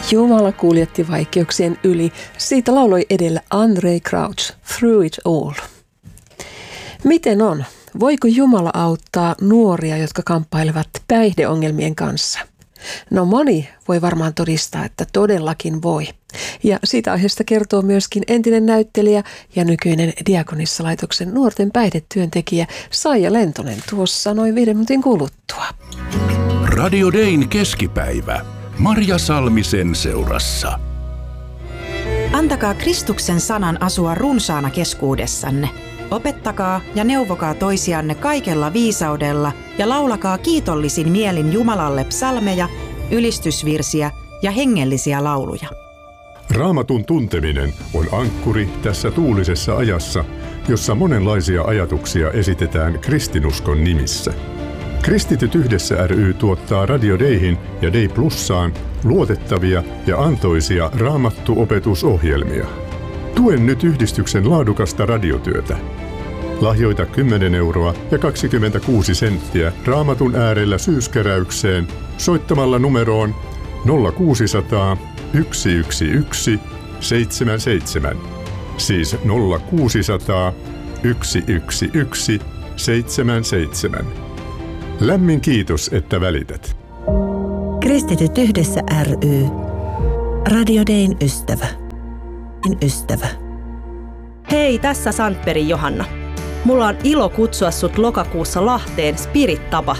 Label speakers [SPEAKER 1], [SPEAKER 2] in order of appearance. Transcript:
[SPEAKER 1] Jumala kuljetti vaikeuksien yli. Siitä lauloi edellä Andraé Crouch, Through It All. Miten on? Voiko Jumala auttaa nuoria, jotka kamppailevat päihdeongelmien kanssa? No moni voi varmaan todistaa, että todellakin voi. Ja siitä aiheesta kertoo myöskin entinen näyttelijä ja nykyinen Diakonissalaitoksen nuorten päihdetyöntekijä Saija Lentonen tuossa noin 5 minuutin kuluttua.
[SPEAKER 2] Radio Dayn keskipäivä. Marja Salmisen seurassa.
[SPEAKER 3] Antakaa Kristuksen sanan asua runsaana keskuudessanne. Opettakaa ja neuvokaa toisianne kaikella viisaudella ja laulakaa kiitollisin mielin Jumalalle psalmeja, ylistysvirsiä ja hengellisiä lauluja.
[SPEAKER 4] Raamatun tunteminen on ankkuri tässä tuulisessa ajassa, jossa monenlaisia ajatuksia esitetään kristinuskon nimissä. Kristityt yhdessä ry tuottaa Radio Dayhin ja Day Plussaan luotettavia ja antoisia raamattuopetusohjelmia. Tuen nyt yhdistyksen laadukasta radiotyötä. Lahjoita 10 euroa ja 26 senttiä Raamatun äärellä syyskeräykseen soittamalla numeroon 0600 111 77. Siis 0600 111 77. Lämmin kiitos, että välität.
[SPEAKER 5] Kristityt yhdessä ry. Radio Dayn ystävä. Ystävä.
[SPEAKER 6] Hei, tässä Sandbergin Johanna. Mulla on ilo kutsua sut lokakuussa Lahteen Spirit-tapahtumaan.